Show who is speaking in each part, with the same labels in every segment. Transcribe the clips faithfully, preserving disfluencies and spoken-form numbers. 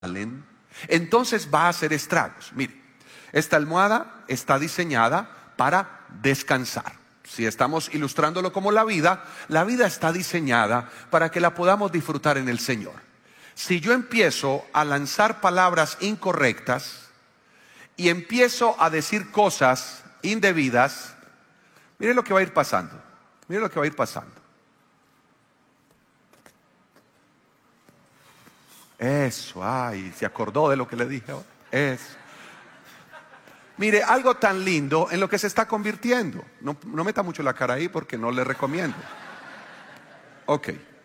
Speaker 1: entonces va a hacer estragos. Mire, esta almohada está diseñada para descansar. Si estamos ilustrándolo como la vida, la vida está diseñada para que la podamos disfrutar en el Señor. Si yo empiezo a lanzar palabras incorrectas y empiezo a decir cosas indebidas, mire lo que va a ir pasando. Mire lo que va a ir pasando. Eso, ay, se acordó de lo que le dije ahora. Eso. Mire, algo tan lindo en lo que se está convirtiendo. No, no meta mucho la cara ahí porque no le recomiendo. Ok.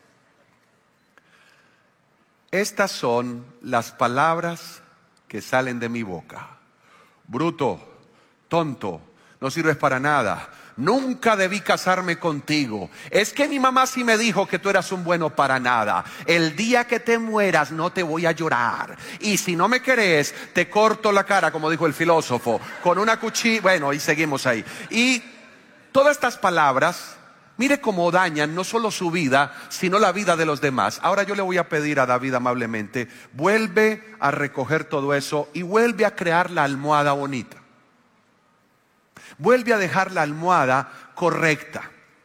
Speaker 1: Estas son las palabras que salen de mi boca. Bruto, tonto, no sirves para nada. Nunca debí casarme contigo. Es que mi mamá sí me dijo que tú eras un bueno para nada. El día que te mueras no te voy a llorar. Y si no me querés, te corto la cara, como dijo el filósofo, con una cuchilla. Bueno, y seguimos ahí. Y todas estas palabras, mire cómo dañan no solo su vida, sino la vida de los demás. Ahora yo le voy a pedir a David amablemente, vuelve a recoger todo eso y vuelve a crear la almohada bonita. Vuelve a dejar la almohada correcta.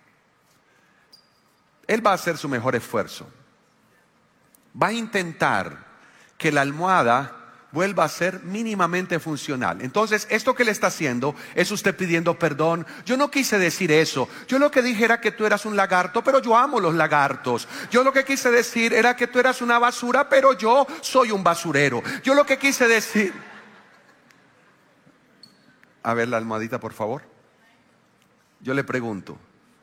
Speaker 1: Él va a hacer su mejor esfuerzo. Va a intentar que la almohada vuelva a ser mínimamente funcional. Entonces, esto que le está haciendo es usted pidiendo perdón. Yo no quise decir eso. Yo lo que dije era que tú eras un lagarto, pero yo amo los lagartos. Yo lo que quise decir era que tú eras una basura, pero yo soy un basurero. Yo lo que quise decir... A ver la almohadita, por favor. Yo le pregunto,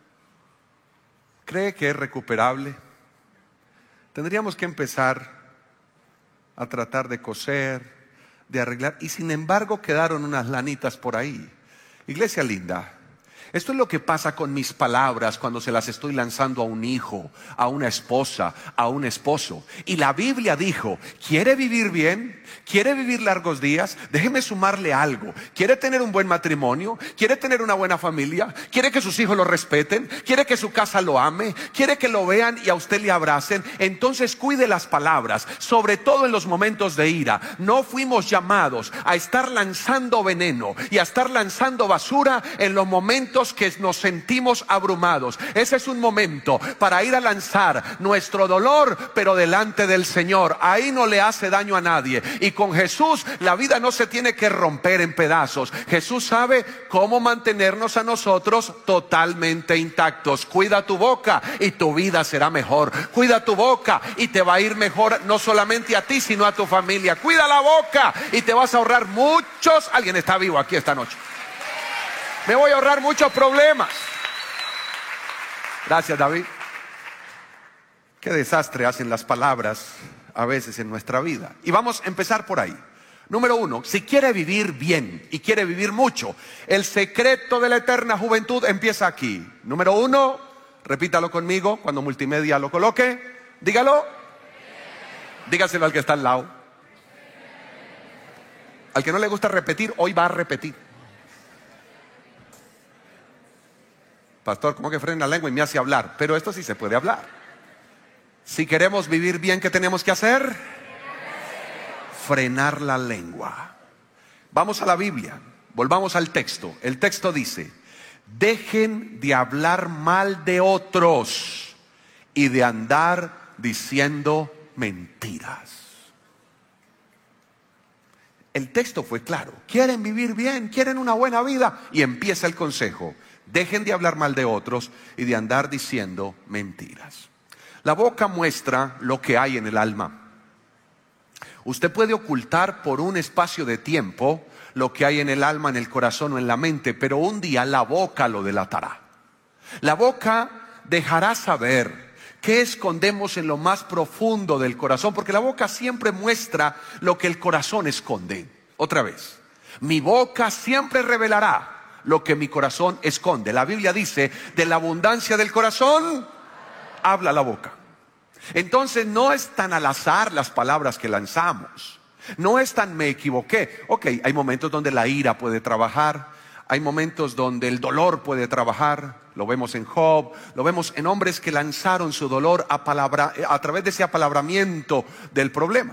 Speaker 1: ¿cree que es recuperable? Tendríamos que empezar a tratar de coser, de arreglar, y sin embargo quedaron unas lanitas por ahí. Iglesia linda, esto es lo que pasa con mis palabras cuando se las estoy lanzando a un hijo, a una esposa, a un esposo. Y la Biblia dijo, ¿quiere vivir bien? ¿Quiere vivir largos días? Déjeme sumarle algo. ¿Quiere tener un buen matrimonio? ¿Quiere tener una buena familia? ¿Quiere que sus hijos lo respeten? ¿Quiere que su casa lo ame? ¿Quiere que lo vean y a usted le abracen? Entonces cuide las palabras, sobre todo en los momentos de ira. No fuimos llamados a estar lanzando veneno y a estar lanzando basura en los momentos que nos sentimos abrumados. Ese es un momento para ir a lanzar nuestro dolor, pero delante del Señor. Ahí no le hace daño a nadie. Y con Jesús la vida no se tiene que romper en pedazos. Jesús sabe cómo mantenernos a nosotros totalmente intactos. Cuida tu boca y tu vida será mejor. Cuida tu boca y te va a ir mejor, no solamente a ti, sino a tu familia. Cuida la boca y te vas a ahorrar muchos. Alguien está vivo aquí esta noche. Me voy a ahorrar muchos problemas. Gracias, David. Qué desastre hacen las palabras a veces en nuestra vida. Y vamos a empezar por ahí. Número uno, si quiere vivir bien y quiere vivir mucho, el secreto de la eterna juventud empieza aquí. Número uno, repítalo conmigo cuando multimedia lo coloque. Dígalo. Dígaselo al que está al lado. Al que no le gusta repetir, hoy va a repetir. Pastor, ¿cómo que frena la lengua y me hace hablar? Pero esto sí se puede hablar. Si queremos vivir bien, ¿qué tenemos que hacer? Frenar la lengua. Vamos a la Biblia, volvamos al texto. El texto dice, dejen de hablar mal de otros y de andar diciendo mentiras. El texto fue claro. ¿Quieren vivir bien? ¿Quieren una buena vida? Y empieza el consejo. Dejen de hablar mal de otros y de andar diciendo mentiras. La boca muestra lo que hay en el alma. Usted puede ocultar por un espacio de tiempo lo que hay en el alma, en el corazón o en la mente, pero un día la boca lo delatará. La boca dejará saber qué escondemos en lo más profundo del corazón, porque la boca siempre muestra lo que el corazón esconde. Otra vez, mi boca siempre revelará lo que mi corazón esconde. La Biblia dice, de la abundancia del corazón habla la boca. Entonces no es tan al azar las palabras que lanzamos. No es tan me equivoqué. Ok, hay momentos donde la ira puede trabajar. Hay momentos donde el dolor puede trabajar. Lo vemos en Job. Lo vemos en hombres que lanzaron su dolor a, palabra, a través de ese apalabramiento del problema.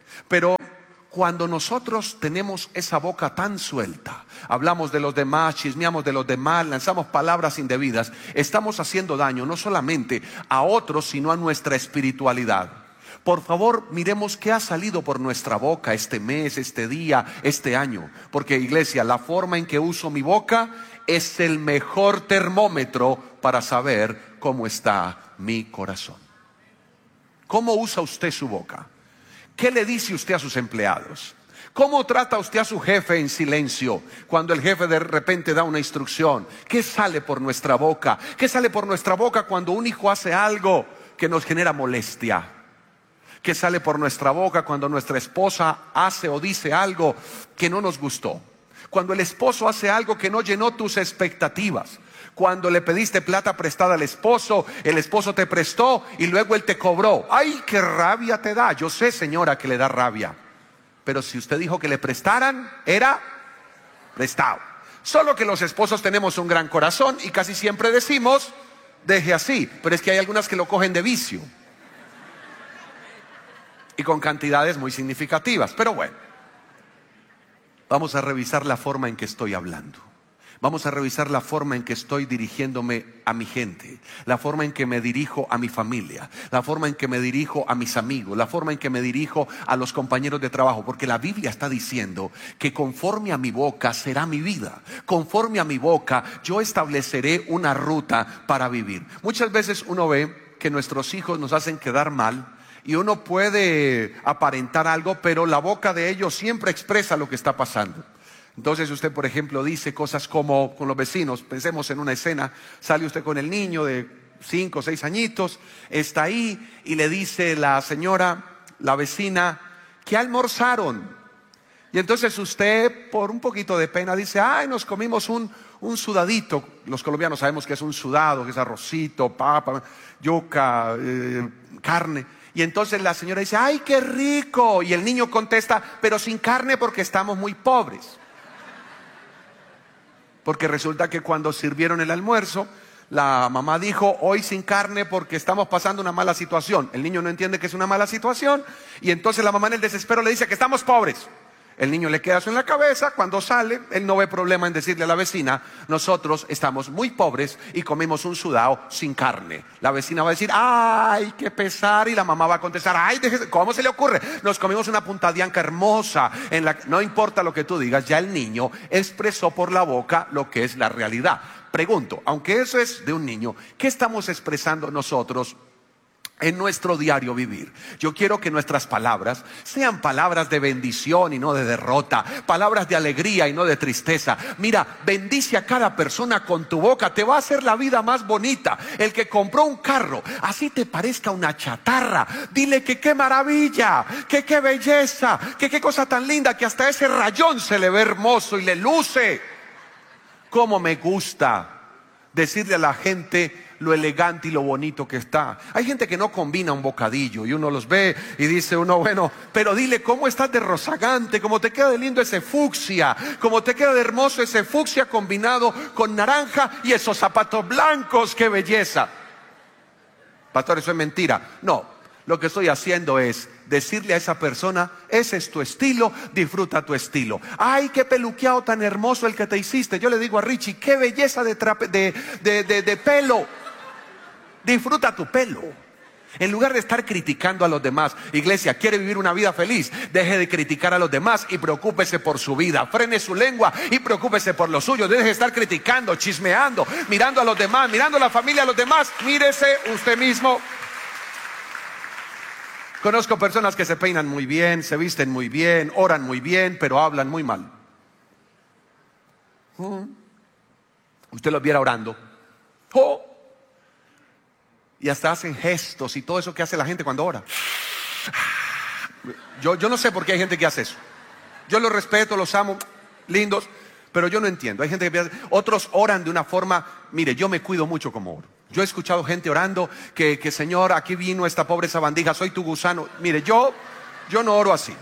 Speaker 1: Pero cuando nosotros tenemos esa boca tan suelta, hablamos de los demás, chismeamos de los demás, lanzamos palabras indebidas, estamos haciendo daño no solamente a otros, sino a nuestra espiritualidad. Por favor, miremos qué ha salido por nuestra boca este mes, este día, este año. Porque, iglesia, la forma en que uso mi boca es el mejor termómetro para saber cómo está mi corazón. ¿Cómo usa usted su boca? ¿Qué le dice usted a sus empleados? ¿Cómo trata usted a su jefe en silencio cuando el jefe de repente da una instrucción? ¿Qué sale por nuestra boca? ¿Qué sale por nuestra boca cuando un hijo hace algo que nos genera molestia? ¿Qué sale por nuestra boca cuando nuestra esposa hace o dice algo que no nos gustó? Cuando el esposo hace algo que no llenó tus expectativas. Cuando le pediste plata prestada al esposo, el esposo te prestó y luego él te cobró. ¡Ay, qué rabia te da! Yo sé, señora, que le da rabia. Pero si usted dijo que le prestaran, era prestado. Solo que los esposos tenemos un gran corazón y casi siempre decimos, deje así. Pero es que hay algunas que lo cogen de vicio. Y con cantidades muy significativas. Pero bueno, vamos a revisar la forma en que estoy hablando. Vamos a revisar la forma en que estoy dirigiéndome a mi gente, la forma en que me dirijo a mi familia, la forma en que me dirijo a mis amigos, la forma en que me dirijo a los compañeros de trabajo. Porque la Biblia está diciendo que conforme a mi boca será mi vida. Conforme a mi boca yo estableceré una ruta para vivir. Muchas veces uno ve que nuestros hijos nos hacen quedar mal. Y uno puede aparentar algo, pero la boca de ellos siempre expresa lo que está pasando. Entonces usted, por ejemplo, dice cosas como con los vecinos. Pensemos en una escena, sale usted con el niño de cinco o seis añitos, está ahí y le dice la señora, la vecina, ¿qué almorzaron? Y entonces usted, por un poquito de pena, dice, ay, nos comimos un, un sudadito. Los colombianos sabemos que es un sudado, que es arrocito, papa, yuca, eh, carne. Y entonces la señora dice, ay, qué rico. Y el niño contesta, pero sin carne porque estamos muy pobres. Porque resulta que cuando sirvieron el almuerzo, la mamá dijo, hoy sin carne porque estamos pasando una mala situación. El niño no entiende que es una mala situación. Y entonces la mamá en el desespero le dice que estamos pobres. El niño le queda eso en la cabeza. Cuando sale, él no ve problema en decirle a la vecina, nosotros estamos muy pobres y comimos un sudado sin carne. La vecina va a decir, ay, qué pesar. Y la mamá va a contestar, ay, déjese, ¿cómo se le ocurre? Nos comimos una puntadianca hermosa en la... No importa lo que tú digas, ya el niño expresó por la boca lo que es la realidad. Pregunto, aunque eso es de un niño, ¿qué estamos expresando nosotros en nuestro diario vivir? Yo quiero que nuestras palabras sean palabras de bendición y no de derrota, palabras de alegría y no de tristeza. Mira, bendice a cada persona con tu boca, te va a hacer la vida más bonita. El que compró un carro, así te parezca una chatarra, dile que qué maravilla, que qué belleza, que qué cosa tan linda, que hasta ese rayón se le ve hermoso y le luce. Cómo me gusta decirle a la gente lo elegante y lo bonito que está. Hay gente que no combina un bocadillo y uno los ve y dice uno, bueno, pero dile cómo estás de rozagante, cómo te queda de lindo ese fucsia, cómo te queda de hermoso ese fucsia combinado con naranja y esos zapatos blancos, qué belleza. Pastor, eso es mentira. No, lo que estoy haciendo es decirle a esa persona, ese es tu estilo, disfruta tu estilo. Ay, qué peluqueado tan hermoso el que te hiciste. Yo le digo a Richie, qué belleza de, trape, de, de, de, de pelo. Disfruta tu pelo. En lugar de estar criticando a los demás. Iglesia, ¿quiere vivir una vida feliz? Deje de criticar a los demás y preocúpese por su vida. Frene su lengua y preocúpese por lo suyo. Deje de estar criticando, chismeando, mirando a los demás, mirando a la familia a los demás. Mírese usted mismo. Conozco personas que se peinan muy bien, se visten muy bien, oran muy bien, pero hablan muy mal. Usted los viera orando. ¡Oh! Y hasta hacen gestos y todo eso que hace la gente cuando ora. Yo, yo no sé por qué hay gente que hace eso. Yo los respeto, los amo, lindos, pero yo no entiendo. Hay gente que piensa, otros oran de una forma, mire, yo me cuido mucho como oro. Yo he escuchado gente orando que, que Señor, aquí vino esta pobre sabandija, soy tu gusano. Mire, yo, yo no oro así.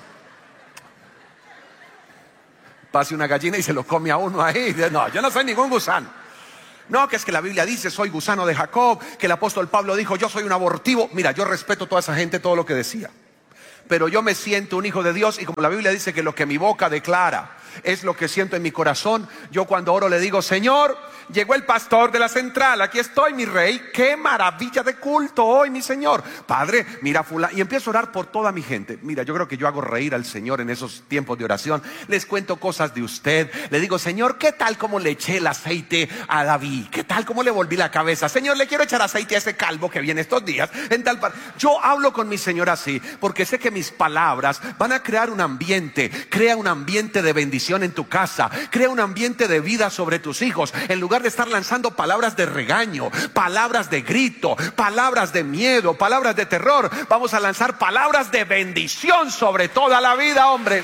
Speaker 1: Pase una gallina y se lo come a uno ahí. No, yo no soy ningún gusano. No, que es que la Biblia dice, soy gusano de Jacob, que el apóstol Pablo dijo, yo soy un abortivo. Mira, yo respeto a toda esa gente, todo lo que decía. pero yo me siento un hijo de Dios, y como la Biblia dice que lo que mi boca declara es lo que siento en mi corazón, yo cuando oro le digo: Señor, llegó el pastor de la central, aquí estoy, mi rey, qué maravilla de culto hoy, mi Señor. Padre, mira fulano, y empiezo a orar por toda mi gente. Mira, yo creo que yo hago reír al Señor en esos tiempos de oración. Les cuento cosas de usted, le digo: Señor, ¿qué tal como le eché el aceite a David? ¿Qué tal como le volví la cabeza? Señor, le quiero echar aceite a ese calvo que viene estos días en tal par... Yo hablo con mi Señor así, porque sé que mis palabras van a crear un ambiente. Crea un ambiente de bendición en tu casa, crea un ambiente de vida sobre tus hijos. En lugar de estar lanzando palabras de regaño, palabras de grito, palabras de miedo, palabras de terror, vamos a lanzar palabras de bendición sobre toda la vida, hombre.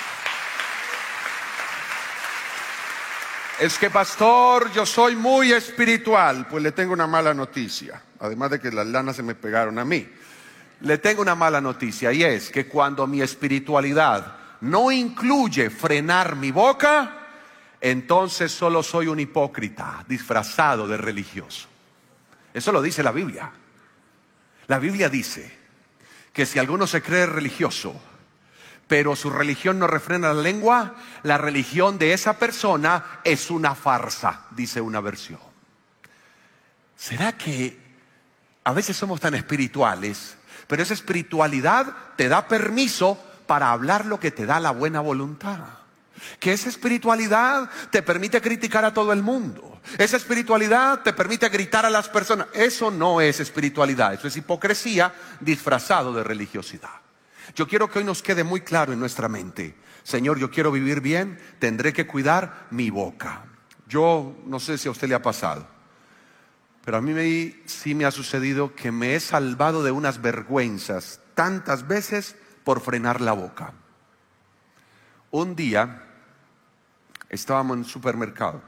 Speaker 1: Es que, pastor, yo soy muy espiritual. Pues le tengo una mala noticia. Además de que las lanas se me pegaron a mí, le tengo una mala noticia, y es que cuando mi espiritualidad no incluye frenar mi boca, entonces solo soy un hipócrita disfrazado de religioso. Eso lo dice la Biblia. La Biblia dice que si alguno se cree religioso, pero su religión no refrena la lengua, la religión de esa persona es una farsa, dice una versión. ¿Será que a veces somos tan espirituales, pero esa espiritualidad te da permiso para hablar lo que te da la buena voluntad? Que esa espiritualidad te permite criticar a todo el mundo. Esa espiritualidad te permite gritar a las personas. Eso no es espiritualidad, eso es hipocresía disfrazado de religiosidad. Yo quiero que hoy nos quede muy claro en nuestra mente: Señor, yo quiero vivir bien, tendré que cuidar mi boca. Yo no sé si a usted le ha pasado, pero a mí me, sí me ha sucedido que me he salvado de unas vergüenzas tantas veces por frenar la boca. Un día estábamos en un supermercado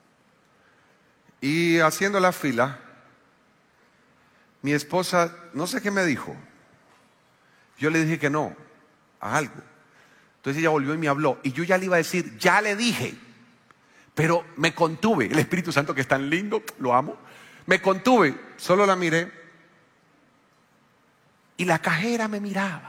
Speaker 1: y haciendo la fila, mi esposa, no sé qué me dijo. Yo le dije que no a algo. Entonces ella volvió y me habló, y yo ya le iba a decir: ya le dije, pero me contuve. El Espíritu Santo, que es tan lindo, lo amo, me contuve. Solo la miré y la cajera me miraba.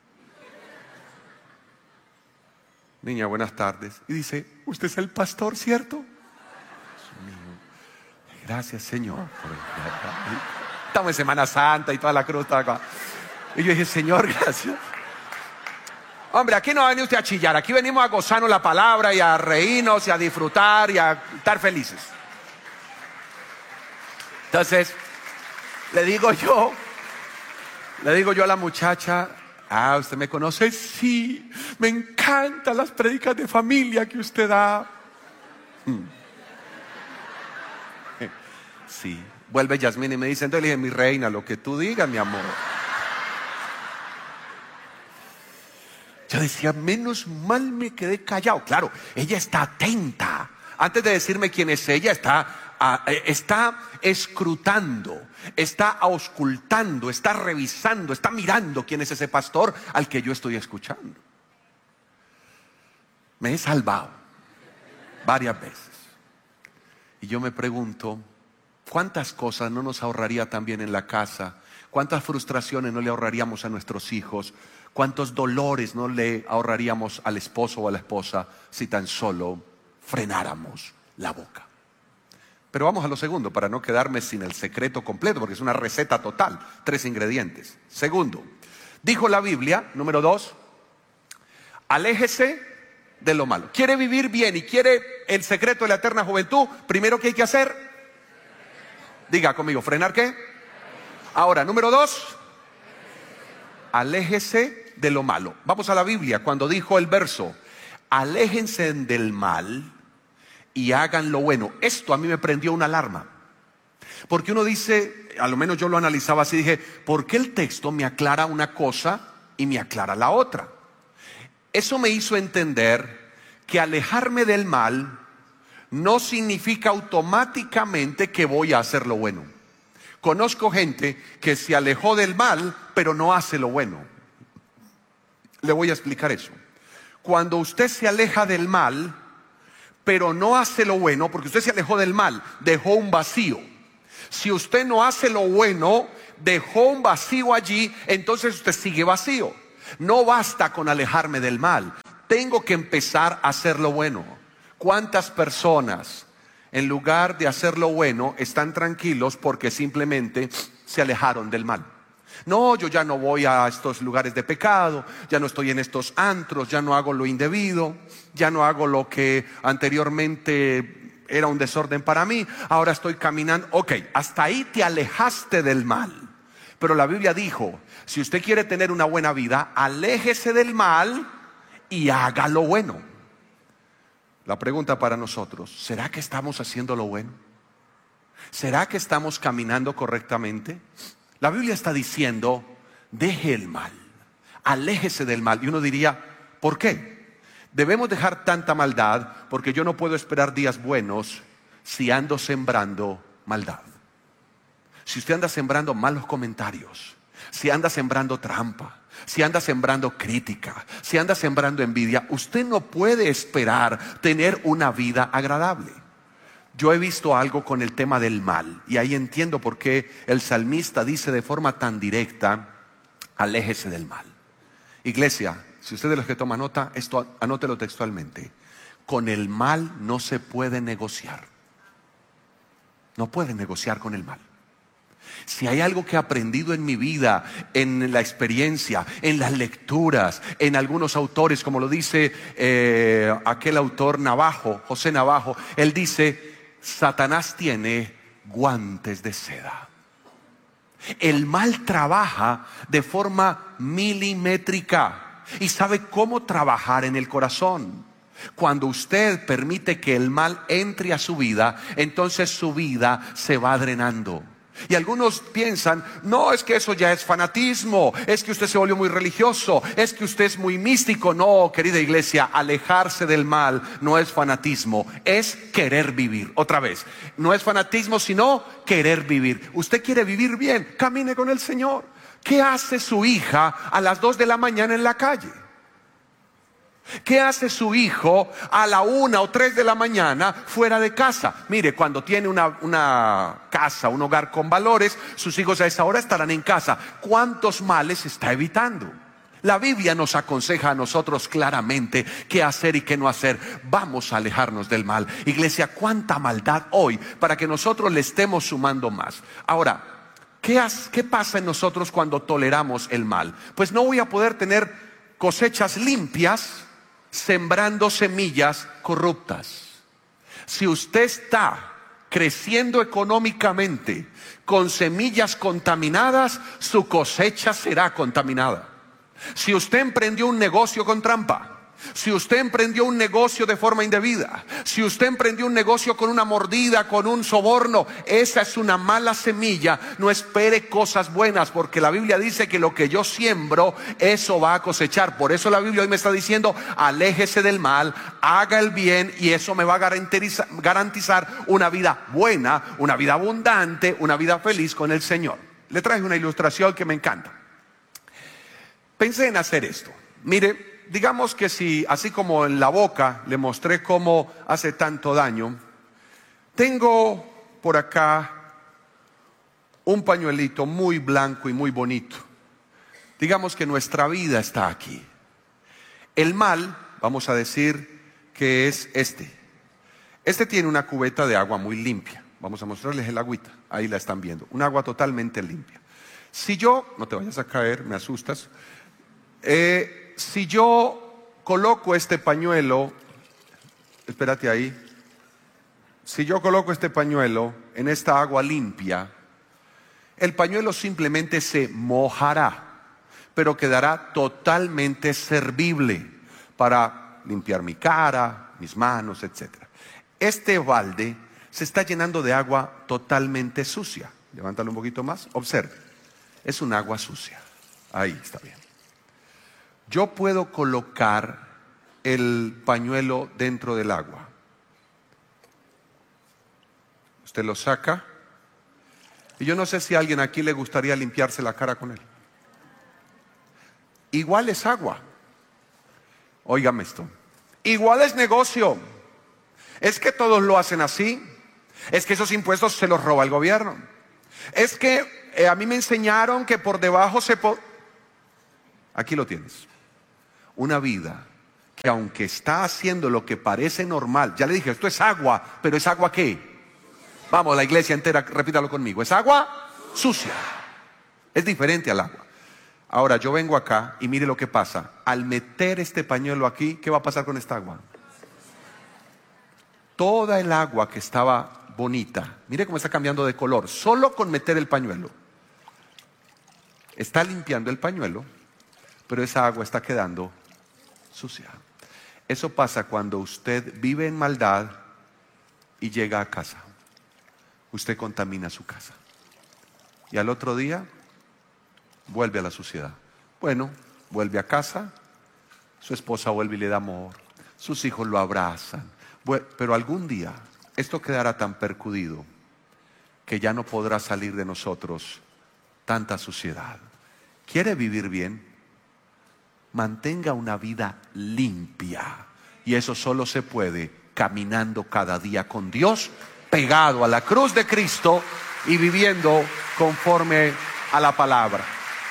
Speaker 1: Niña, buenas tardes. Y dice: ¿usted es el pastor, cierto? Dios mío, gracias, Señor. Estamos en Semana Santa y toda la cruz está acá. Y yo dije: Señor, gracias. Hombre, aquí no viene usted a chillar. Aquí venimos a gozarnos la palabra y a reírnos y a disfrutar y a estar felices. Entonces, le digo yo, le digo yo a la muchacha: ah, ¿usted me conoce? Sí, me encantan las prédicas de familia que usted da. Hmm. Sí, vuelve Yasmín y me dice, entonces le dije: mi reina, lo que tú digas, mi amor. Yo decía: menos mal me quedé callado. Claro, ella está atenta. Antes de decirme quién es ella, está... está escrutando, está auscultando, está revisando, está mirando quién es ese pastor al que yo estoy escuchando. Me he salvado varias veces. Y yo me pregunto, ¿cuántas cosas no nos ahorraría también en la casa? ¿Cuántas frustraciones no le ahorraríamos a nuestros hijos? ¿Cuántos dolores no le ahorraríamos al esposo o a la esposa si tan solo frenáramos la boca? Pero vamos a lo segundo, para no quedarme sin el secreto completo, porque es una receta total, tres ingredientes. Segundo, dijo la Biblia, número dos, aléjese de lo malo. ¿Quiere vivir bien y quiere el secreto de la eterna juventud? Primero, ¿qué hay que hacer? Diga conmigo, ¿frenar qué? Ahora, número dos, aléjese de lo malo. Vamos a la Biblia, cuando dijo el verso, aléjense del mal y hagan lo bueno. Esto a mí me prendió una alarma, porque uno dice, a lo menos yo lo analizaba así, dije, ¿por qué el texto me aclara una cosa y me aclara la otra? Eso me hizo entender que alejarme del mal no significa automáticamente que voy a hacer lo bueno. Conozco gente que se alejó del mal, pero no hace lo bueno. Le voy a explicar eso. Cuando usted se aleja del mal, pero no hace lo bueno, porque usted se alejó del mal, dejó un vacío. Si usted no hace lo bueno, dejó un vacío allí, entonces usted sigue vacío. No basta con alejarme del mal. Tengo que empezar a hacer lo bueno. ¿Cuántas personas, en lugar de hacer lo bueno, están tranquilos porque simplemente se alejaron del mal? No, yo ya no voy a estos lugares de pecado, ya no estoy en estos antros, ya no hago lo indebido, ya no hago lo que anteriormente era un desorden para mí, ahora estoy caminando. Ok, hasta ahí te alejaste del mal. Pero la Biblia dijo, si usted quiere tener una buena vida, aléjese del mal y haga lo bueno. La pregunta para nosotros, ¿será que estamos haciendo lo bueno? ¿Será que estamos caminando correctamente? La Biblia está diciendo, deje el mal, aléjese del mal. Y uno diría, ¿por qué? Debemos dejar tanta maldad porque yo no puedo esperar días buenos si ando sembrando maldad. Si usted anda sembrando malos comentarios, si anda sembrando trampa, si anda sembrando crítica, si anda sembrando envidia, usted no puede esperar tener una vida agradable. Yo he visto algo con el tema del mal y ahí entiendo por qué el salmista dice de forma tan directa, aléjese del mal. Iglesia, si usted de los que toma nota, esto anótelo textualmente. Con el mal no se puede negociar. No puede negociar con el mal. Si hay algo que he aprendido en mi vida, en la experiencia, en las lecturas, en algunos autores, como lo dice eh, aquel autor Navajo, José Navajo, él dice, Satanás tiene guantes de seda. El mal trabaja de forma milimétrica y sabe cómo trabajar en el corazón. Cuando usted permite que el mal entre a su vida, entonces su vida se va drenando. Y algunos piensan, no, es que eso ya es fanatismo, es que usted se volvió muy religioso, es que usted es muy místico. No, querida iglesia, alejarse del mal no es fanatismo, es querer vivir. Otra vez, no es fanatismo sino querer vivir. Usted quiere vivir bien, camine con el Señor. ¿Qué hace su hija a las dos de la mañana en la calle? ¿Qué hace su hijo a la una o tres de la mañana fuera de casa? Mire, cuando tiene una, una casa, un hogar con valores, sus hijos a esa hora estarán en casa. ¿Cuántos males está evitando? La Biblia nos aconseja a nosotros claramente qué hacer y qué no hacer. Vamos a alejarnos del mal. Iglesia, cuánta maldad hoy para que nosotros le estemos sumando más. Ahora, ¿qué, has, qué pasa en nosotros cuando toleramos el mal? Pues no voy a poder tener cosechas limpias sembrando semillas corruptas. Si usted está creciendo económicamente con semillas contaminadas, su cosecha será contaminada. Si usted emprendió un negocio con trampa, si usted emprendió un negocio de forma indebida, si usted emprendió un negocio con una mordida, con un soborno, esa es una mala semilla. No espere cosas buenas, porque la Biblia dice que lo que yo siembro, eso va a cosechar. Por eso la Biblia hoy me está diciendo, aléjese del mal, haga el bien, y eso me va a garantizar, garantizar una vida buena, una vida abundante, una vida feliz con el Señor. Le traje una ilustración que me encanta. Pensé en hacer esto. Mire, digamos que si, así como en la boca le mostré cómo hace tanto daño, tengo por acá un pañuelito muy blanco y muy bonito. Digamos que nuestra vida está aquí. El mal, vamos a decir que es este. Este tiene una cubeta de agua muy limpia. Vamos a mostrarles el agüita. Ahí la están viendo. Un agua totalmente limpia. Si yo, no te vayas a caer, me asustas. Eh... Si yo coloco este pañuelo, espérate ahí, si yo coloco este pañuelo en esta agua limpia, el pañuelo simplemente se mojará, pero quedará totalmente servible para limpiar mi cara, mis manos, etcétera. Este balde se está llenando de agua totalmente sucia. Levántalo un poquito más, observe, es un agua sucia. Ahí está bien. Yo puedo colocar el pañuelo dentro del agua. Usted lo saca. Y yo no sé si a alguien aquí le gustaría limpiarse la cara con él. Igual es agua. Óigame esto. Igual es negocio. Es que todos lo hacen así. Es que esos impuestos se los roba el gobierno. Es que eh, a mí me enseñaron que por debajo se... Po- Aquí lo tienes. Una vida que aunque está haciendo lo que parece normal, ya le dije, esto es agua, pero ¿es agua qué? Vamos, la iglesia entera, repítalo conmigo. ¿Es agua? Sucia. Es diferente al agua. Ahora yo vengo acá y mire lo que pasa. Al meter este pañuelo aquí, ¿qué va a pasar con esta agua? Toda el agua que estaba bonita, mire cómo está cambiando de color, solo con meter el pañuelo. Está limpiando el pañuelo, pero esa agua está quedando sucia. Eso pasa cuando usted vive en maldad y llega a casa. Usted contamina su casa. Y al otro día vuelve a la suciedad. Bueno, vuelve a casa, su esposa vuelve y le da amor, sus hijos lo abrazan. Pero algún día esto quedará tan percudido que ya no podrá salir de nosotros tanta suciedad. ¿Quiere vivir bien? Mantenga una vida limpia. Y eso solo se puede caminando cada día con Dios, pegado a la cruz de Cristo y viviendo conforme a la palabra.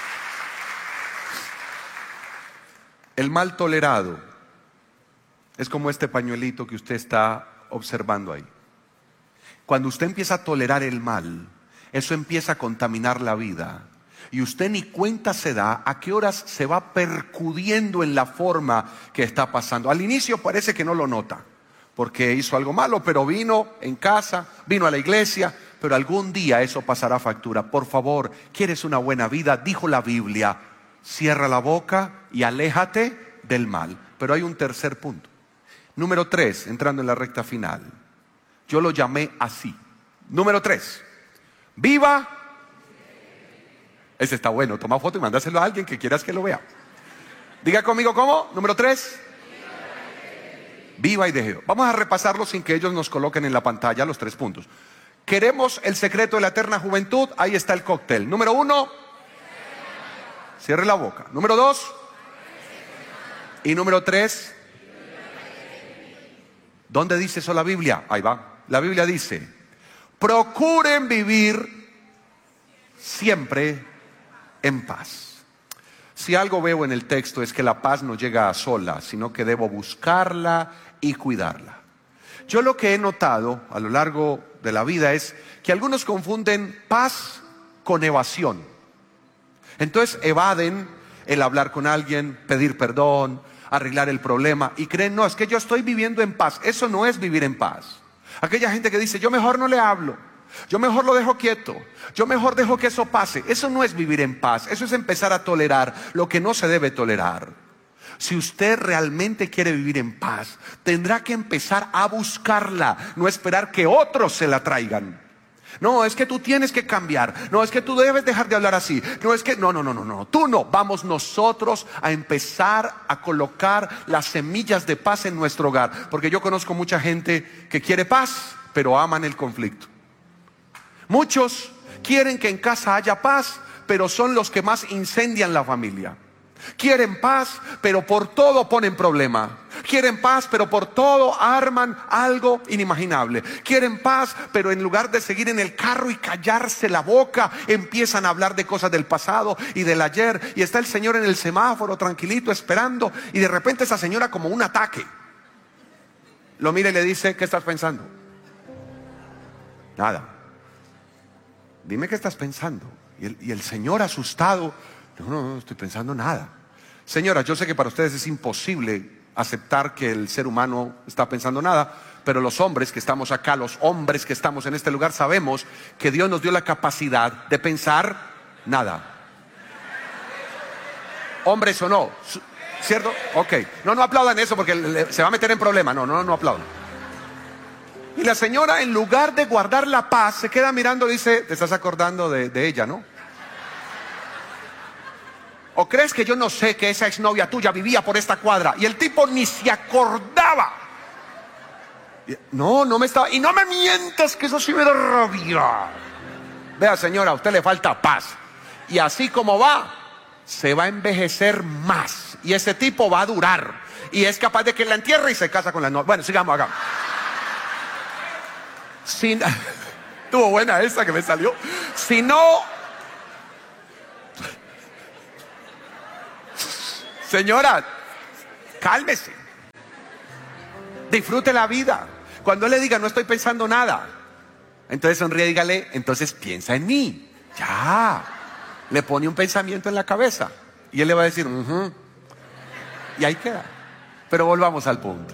Speaker 1: El mal tolerado es como este pañuelito que usted está observando ahí. Cuando usted empieza a tolerar el mal, eso empieza a contaminar la vida. Y usted ni cuenta se da a qué horas se va percudiendo en la forma que está pasando. Al inicio parece que no lo nota, porque hizo algo malo, pero vino en casa, vino a la iglesia, pero algún día eso pasará factura. Por favor, ¿quieres una buena vida? Dijo la Biblia, cierra la boca y aléjate del mal. Pero hay un tercer punto. Número tres, entrando en la recta final. Yo lo llamé así. Número tres, viva. Ese está bueno, toma foto y mándaselo a alguien que quieras que lo vea. Diga conmigo, ¿cómo? Número tres. Viva y deje. Vamos a repasarlo sin que ellos nos coloquen en la pantalla los tres puntos. Queremos el secreto de la eterna juventud. Ahí está el cóctel. Número uno, cierre la boca. Número dos, y número tres, ¿dónde dice eso la Biblia? Ahí va. La Biblia dice, procuren vivir siempre en paz. Si algo veo en el texto es que la paz no llega a sola, sino que debo buscarla y cuidarla. Yo lo que he notado a lo largo de la vida es que algunos confunden paz con evasión. Entonces evaden el hablar con alguien, pedir perdón, arreglar el problema y creen, no, es que yo estoy viviendo en paz. Eso no es vivir en paz. Aquella gente que dice, yo mejor no le hablo, yo mejor lo dejo quieto, yo mejor dejo que eso pase. Eso no es vivir en paz. Eso es empezar a tolerar lo que no se debe tolerar. Si usted realmente quiere vivir en paz, tendrá que empezar a buscarla, no esperar que otros se la traigan. No, es que tú tienes que cambiar. No, es que tú debes dejar de hablar así. No, es que, no, no, no, no, no. Tú no. Vamos nosotros a empezar a colocar las semillas de paz en nuestro hogar. Porque yo conozco mucha gente que quiere paz, pero aman el conflicto. Muchos quieren que en casa haya paz, pero son los que más incendian la familia. Quieren paz, pero por todo ponen problema. Quieren paz, pero por todo arman algo inimaginable. Quieren paz, pero en lugar de seguir en el carro y callarse la boca, empiezan a hablar de cosas del pasado y del ayer. Y está el señor en el semáforo tranquilito esperando, y de repente esa señora como un ataque lo mira y le dice, ¿qué estás pensando? Nada. Dime qué estás pensando. Y el, y el señor asustado, no, no, no estoy pensando nada. Señora, yo sé que para ustedes es imposible aceptar que el ser humano está pensando nada, pero los hombres que estamos acá, los hombres que estamos en este lugar, sabemos que Dios nos dio la capacidad de pensar nada. ¿Hombres o no? ¿Cierto? Ok. No, no aplaudan eso porque se va a meter en problema. No, no, no aplaudan. Y la señora, en lugar de guardar la paz, se queda mirando y dice, te estás acordando de, de ella, ¿no? ¿O crees que yo no sé que esa exnovia tuya vivía por esta cuadra? Y el tipo ni se acordaba. No, no me estaba. Y no me mientas que eso sí me da rabia. Vea, señora, a usted le falta paz. Y así como va, se va a envejecer más. Y ese tipo va a durar. Y es capaz de que la entierre y se casa con la novia. Bueno, sigamos acá. Si, estuvo buena esa que me salió. Si no... Señora, cálmese. Disfrute la vida. Cuando él le diga, no estoy pensando nada, entonces sonríe y dígale, entonces piensa en mí. Ya. Le pone un pensamiento en la cabeza. Y él le va a decir, uh-huh. Y ahí queda. Pero volvamos al punto.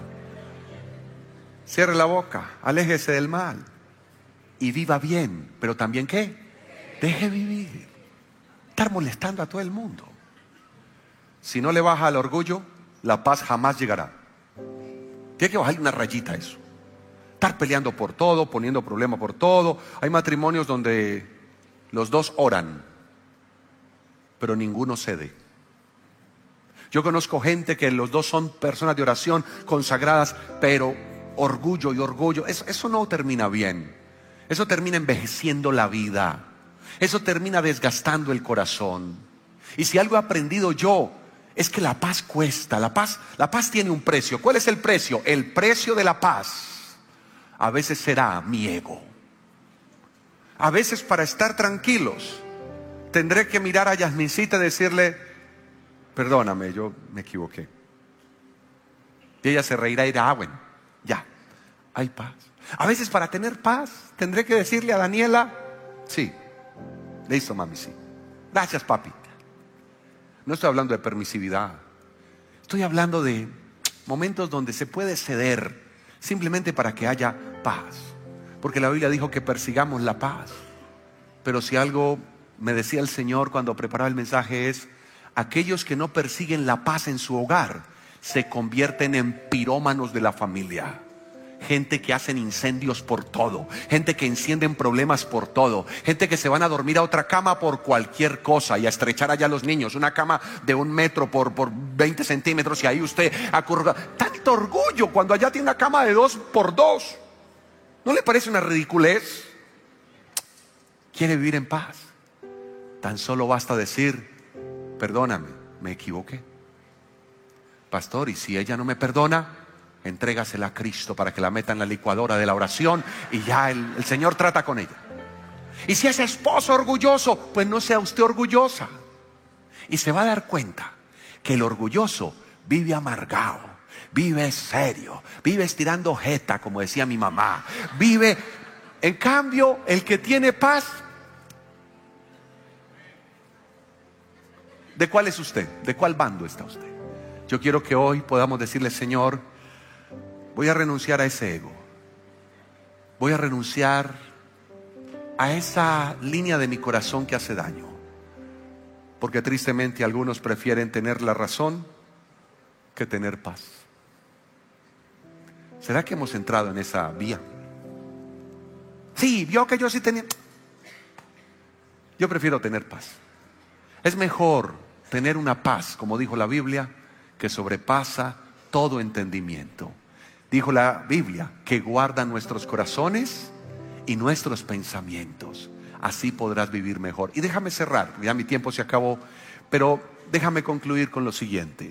Speaker 1: Cierre la boca, aléjese del mal y viva bien. Pero también, ¿qué? Deje vivir. Estar molestando a todo el mundo. Si no le baja al orgullo, la paz jamás llegará. Tiene que bajarle una rayita a eso. Estar peleando por todo, poniendo problemas por todo. Hay matrimonios donde los dos oran, pero ninguno cede. Yo conozco gente que los dos son personas de oración consagradas, pero orgullo y orgullo, eso, eso no termina bien. Eso termina envejeciendo la vida. Eso termina desgastando el corazón. Y si algo he aprendido yo, es que la paz cuesta. La paz, la paz tiene un precio. ¿Cuál es el precio? El precio de la paz a veces será mi ego. A veces, para estar tranquilos, tendré que mirar a Yasmincita y decirle, perdóname, yo me equivoqué. Y ella se reirá y dirá, ah, bueno, ya, hay paz. A veces, para tener paz, tendré que decirle a Daniela, sí, listo, mami, sí. Gracias, papi. No estoy hablando de permisividad. Estoy hablando de momentos donde se puede ceder simplemente para que haya paz. Porque la Biblia dijo que persigamos la paz. Pero si algo me decía el Señor cuando preparaba el mensaje es, aquellos que no persiguen la paz en su hogar se convierten en pirómanos de la familia. Gente que hacen incendios por todo, gente que encienden problemas por todo, gente que se van a dormir a otra cama por cualquier cosa y a estrechar allá a los niños, una cama de un metro por, por veinte centímetros y ahí usted acurruca. Tanto orgullo cuando allá tiene una cama de dos por dos. ¿No le parece una ridiculez? ¿Quiere vivir en paz? Tan solo basta decir, perdóname, me equivoqué. Pastor, y si ella no me perdona, entrégasela a Cristo para que la meta en la licuadora de la oración y ya el, el Señor trata con ella. Y si es esposo orgulloso, pues no sea usted orgullosa. Y se va a dar cuenta que el orgulloso vive amargado, vive serio, vive estirando jeta, como decía mi mamá. Vive, en cambio, el que tiene paz, ¿de cuál es usted? ¿De cuál bando está usted? Yo quiero que hoy podamos decirle, Señor, voy a renunciar a ese ego. Voy a renunciar a esa línea de mi corazón que hace daño. Porque tristemente algunos prefieren tener la razón que tener paz. ¿Será que hemos entrado en esa vía? Sí, vio que yo sí tenía. Yo prefiero tener paz. Es mejor tener una paz, como dijo la Biblia, que sobrepasa todo entendimiento. Dijo la Biblia que guarda nuestros corazones y nuestros pensamientos. Así podrás vivir mejor. Y déjame cerrar, ya mi tiempo se acabó, pero déjame concluir con lo siguiente.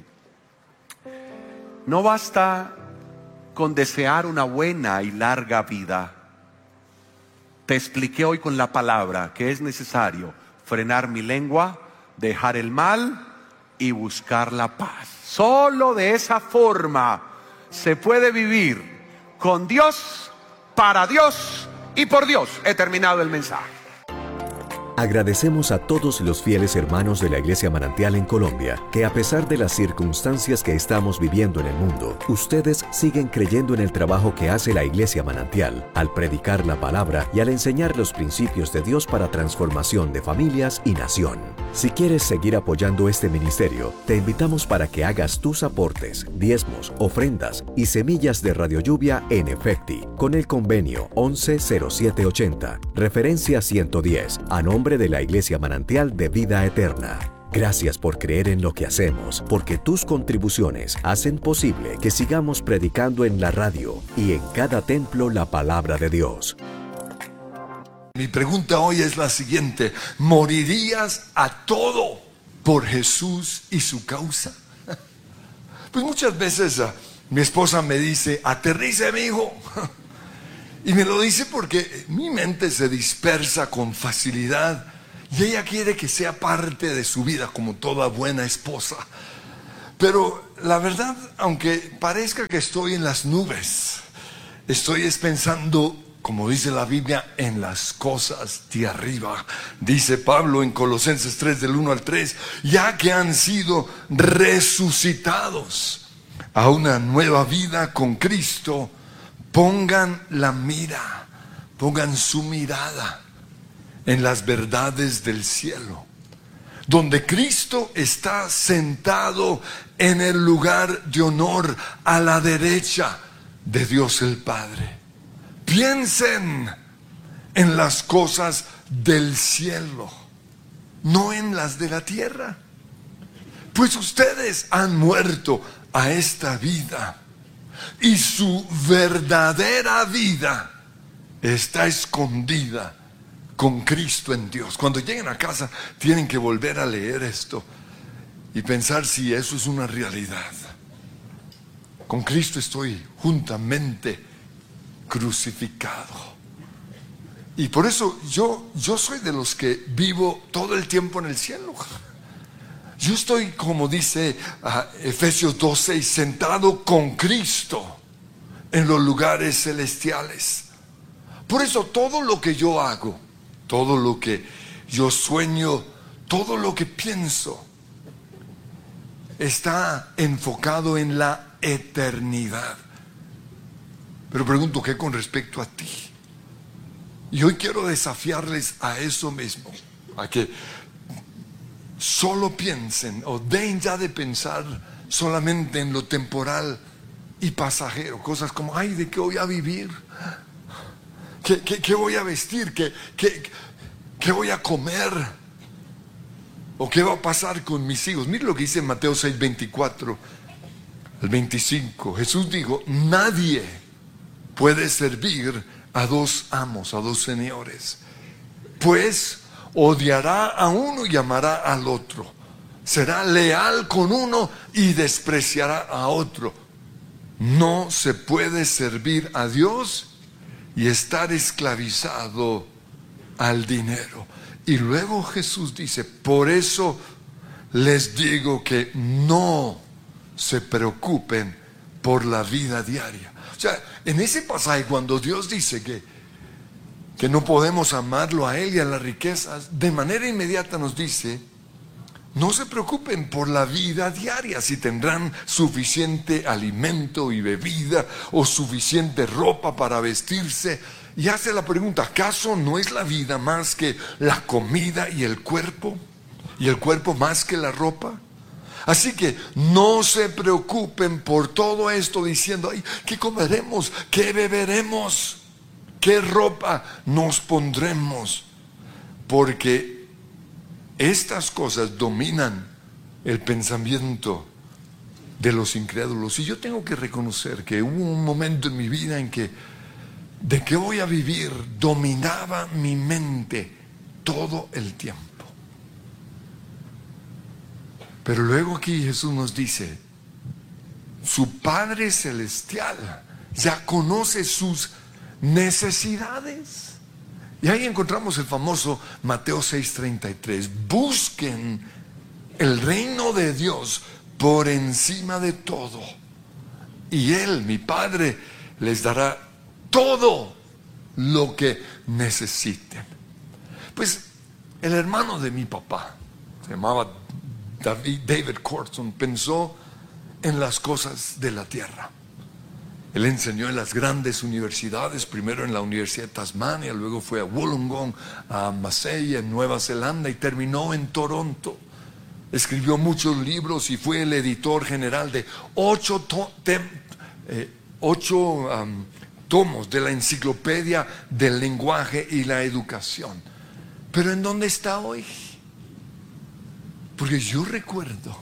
Speaker 1: No basta con desear una buena y larga vida. Te expliqué hoy con la palabra que es necesario frenar mi lengua, dejar el mal y buscar la paz. Solo de esa forma se puede vivir con Dios, para Dios y por Dios. He terminado el mensaje.
Speaker 2: Agradecemos a todos los fieles hermanos de la Iglesia Manantial en Colombia, que a pesar de las circunstancias que estamos viviendo en el mundo, ustedes siguen creyendo en el trabajo que hace la Iglesia Manantial, al predicar la palabra y al enseñar los principios de Dios para transformación de familias y nación. Si quieres seguir apoyando este ministerio, te invitamos para que hagas tus aportes, diezmos, ofrendas y semillas de Radio Lluvia en Efecti, con el convenio once cero siete ochenta, referencia ciento diez, a nombre de la Iglesia Manantial de Vida Eterna. Gracias por creer en lo que hacemos, porque tus contribuciones hacen posible que sigamos predicando en la radio y en cada templo la palabra de Dios.
Speaker 3: Mi pregunta hoy es la siguiente: ¿morirías a todo por Jesús y su causa? Pues muchas veces uh, mi esposa me dice, aterrice, mi hijo. Y me lo dice porque mi mente se dispersa con facilidad y ella quiere que sea parte de su vida como toda buena esposa. Pero la verdad, aunque parezca que estoy en las nubes, estoy es pensando, como dice la Biblia, en las cosas de arriba. Dice Pablo en Colosenses tres, del uno al tres, ya que han sido resucitados a una nueva vida con Cristo, pongan la mira, pongan su mirada en las verdades del cielo, donde Cristo está sentado en el lugar de honor a la derecha de Dios el Padre. Piensen en las cosas del cielo, no en las de la tierra, pues ustedes han muerto a esta vida y su verdadera vida está escondida con Cristo en Dios. Cuando lleguen a casa tienen que volver a leer esto y pensar si eso es una realidad. Con Cristo estoy juntamente crucificado. Y por eso yo, yo soy de los que vivo todo el tiempo en el cielo. Yo estoy, como dice uh, Efesios dos seis, sentado con Cristo en los lugares celestiales. Por eso todo lo que yo hago, todo lo que yo sueño, todo lo que pienso, está enfocado en la eternidad. Pero pregunto, ¿qué con respecto a ti? Y hoy quiero desafiarles a eso mismo, a que solo piensen o dejen ya de pensar solamente en lo temporal y pasajero. Cosas como, ay, ¿de qué voy a vivir? ¿Qué, qué, qué voy a vestir? ¿Qué, qué, ¿Qué voy a comer? ¿O qué va a pasar con mis hijos? Mire lo que dice Mateo seis, veinticuatro al veinticinco. Jesús dijo, nadie puede servir a dos amos, a dos señores, pues odiará a uno y amará al otro. Será leal con uno y despreciará a otro. No se puede servir a Dios y estar esclavizado al dinero. Y luego Jesús dice, por eso les digo que no se preocupen por la vida diaria. O sea, en ese pasaje cuando Dios dice que, que no podemos amarlo a Él y a las riquezas, de manera inmediata nos dice, no se preocupen por la vida diaria, si tendrán suficiente alimento y bebida o suficiente ropa para vestirse. Y hace la pregunta, ¿acaso no es la vida más que la comida y el cuerpo? ¿Y el cuerpo más que la ropa? Así que no se preocupen por todo esto diciendo, ay, ¿qué comeremos? ¿Qué beberemos? ¿Qué ropa nos pondremos? Porque estas cosas dominan el pensamiento de los incrédulos. Y yo tengo que reconocer que hubo un momento en mi vida en que de qué voy a vivir dominaba mi mente todo el tiempo. Pero luego aquí Jesús nos dice, su Padre Celestial ya conoce sus necesidades. Y ahí encontramos el famoso Mateo seis treinta y tres. Busquen el reino de Dios por encima de todo, y Él, mi Padre, les dará todo lo que necesiten. Pues el hermano de mi papá, se llamaba David, David Corson, pensó en las cosas de la tierra. Él enseñó en las grandes universidades, primero en la Universidad de Tasmania, luego fue a Wollongong, a Massey, en Nueva Zelanda, y terminó en Toronto. Escribió muchos libros y fue el editor general de ocho, to tem eh, ocho um, tomos de la Enciclopedia del Lenguaje y la Educación. Pero ¿en dónde está hoy? Porque yo recuerdo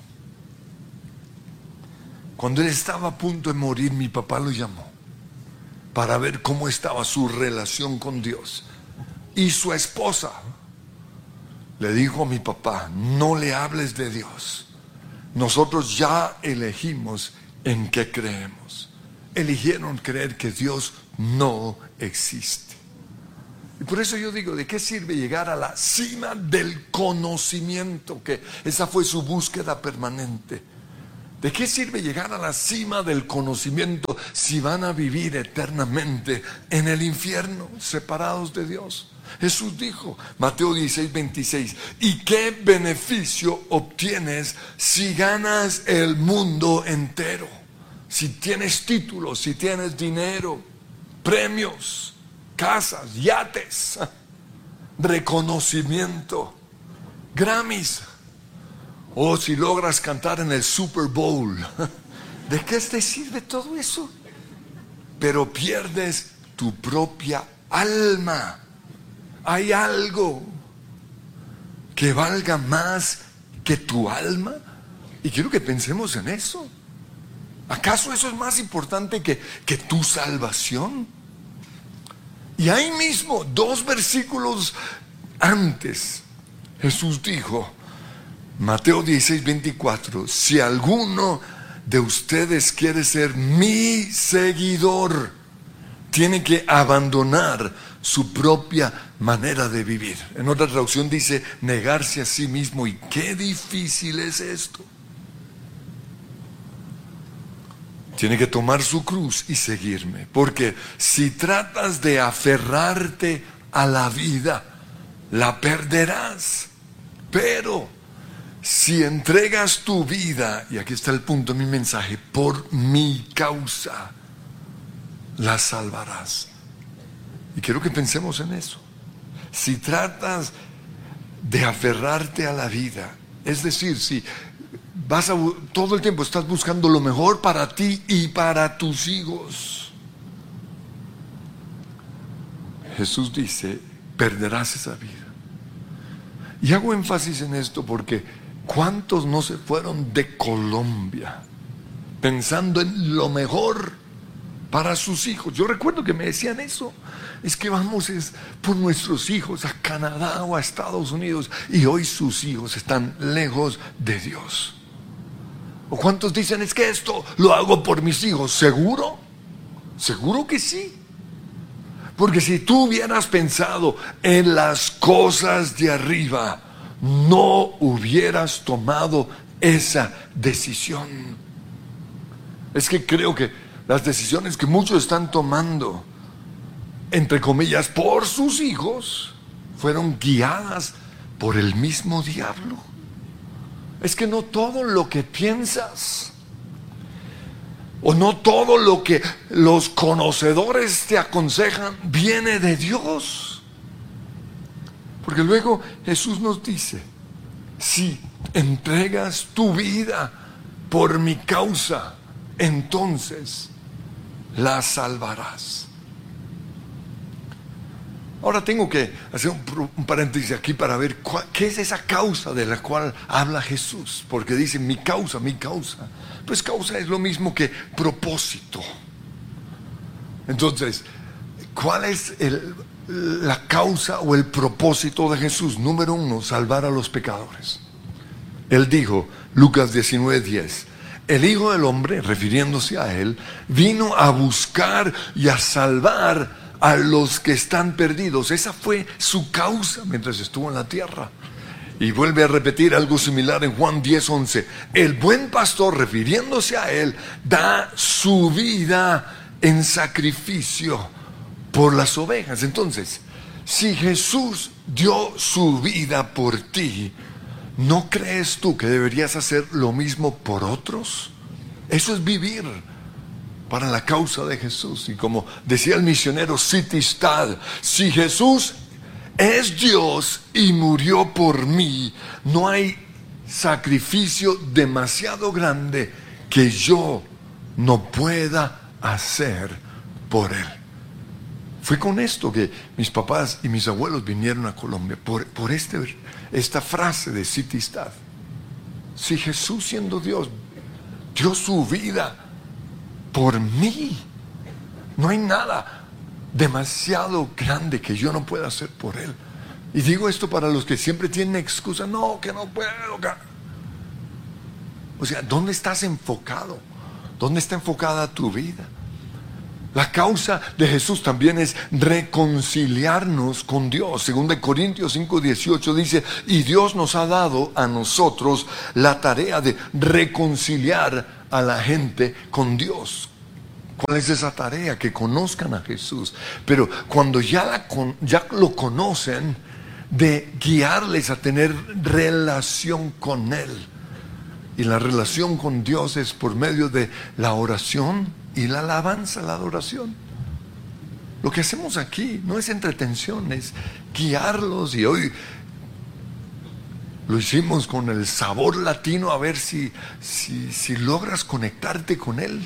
Speaker 3: cuando él estaba a punto de morir, mi papá lo llamó para ver cómo estaba su relación con Dios. Y su esposa le dijo a mi papá, no le hables de Dios. Nosotros ya elegimos en qué creemos. Eligieron creer que Dios no existe. Y por eso yo digo, ¿de qué sirve llegar a la cima del conocimiento? Que esa fue su búsqueda permanente. ¿De qué sirve llegar a la cima del conocimiento si van a vivir eternamente en el infierno, separados de Dios? Jesús dijo, Mateo dieciséis, veintiséis, ¿y qué beneficio obtienes si ganas el mundo entero? Si tienes títulos, si tienes dinero, premios, casas, yates, reconocimiento, Grammys, o si logras cantar en el Super Bowl. ¿De qué te sirve todo eso? Pero pierdes tu propia alma. ¿Hay algo que valga más que tu alma? Y quiero que pensemos en eso. ¿Acaso eso es más importante que, que tu salvación? Y ahí mismo, dos versículos antes, Jesús dijo, Mateo dieciséis, veinticuatro, si alguno de ustedes quiere ser mi seguidor, tiene que abandonar su propia manera de vivir. En otra traducción dice negarse a sí mismo. Y qué difícil es esto. Tiene que tomar su cruz y seguirme. Porque si tratas de aferrarte a la vida, la perderás. Pero si entregas tu vida, y aquí está el punto de mi mensaje, por mi causa, la salvarás. Y quiero que pensemos en eso. Si tratas de aferrarte a la vida, es decir, si vas a, todo el tiempo estás buscando lo mejor para ti y para tus hijos, Jesús dice, perderás esa vida. Y hago énfasis en esto porque ¿cuántos no se fueron de Colombia pensando en lo mejor para sus hijos? Yo recuerdo que me decían eso. Es que vamos es por nuestros hijos a Canadá o a Estados Unidos, y hoy sus hijos están lejos de Dios. ¿O cuántos dicen, es que esto lo hago por mis hijos? ¿Seguro? Seguro que sí. Porque si tú hubieras pensado en las cosas de arriba, no hubieras tomado esa decisión. Es que creo que las decisiones que muchos están tomando, entre comillas, por sus hijos, fueron guiadas por el mismo diablo. Es que no todo lo que piensas, o no todo lo que los conocedores te aconsejan, viene de Dios. Porque luego Jesús nos dice, si entregas tu vida por mi causa, entonces la salvarás. Ahora tengo que hacer un, un paréntesis aquí para ver cuál, qué es esa causa de la cual habla Jesús. Porque dice mi causa, mi causa. Pues causa es lo mismo que propósito. Entonces, ¿cuál es el, la causa o el propósito de Jesús? Número uno, salvar a los pecadores. Él dijo, Lucas diecinueve, diez, el Hijo del Hombre, refiriéndose a Él, vino a buscar y a salvar a los que están perdidos. Esa fue su causa mientras estuvo en la tierra. Y vuelve a repetir algo similar en Juan diez, once. El buen pastor, refiriéndose a Él, da su vida en sacrificio por las ovejas. Entonces, si Jesús dio su vida por ti, ¿no crees tú que deberías hacer lo mismo por otros? Eso es vivir para la causa de Jesús. Y como decía el misionero Sitistad, si Jesús es Dios y murió por mí, no hay sacrificio demasiado grande que yo no pueda hacer por Él. Fue con esto que mis papás y mis abuelos vinieron a Colombia, por, por este, esta frase de Sitistad. Si Jesús, siendo Dios, dio su vida por mí, no hay nada demasiado grande que yo no pueda hacer por Él. Y digo esto para los que siempre tienen excusa, no, que no puedo. O sea, ¿dónde estás enfocado? ¿Dónde está enfocada tu vida? La causa de Jesús también es reconciliarnos con Dios. Según de Corintios cinco dieciocho dice, y Dios nos ha dado a nosotros la tarea de reconciliar a la gente con Dios. ¿Cuál es esa tarea? Que conozcan a Jesús. Pero cuando ya, la, ya lo conocen, de guiarles a tener relación con Él. Y la relación con Dios es por medio de la oración y la alabanza, la adoración. Lo que hacemos aquí no es entretención, es guiarlos. Y hoy lo hicimos con el sabor latino, a ver si, si, si logras conectarte con Él.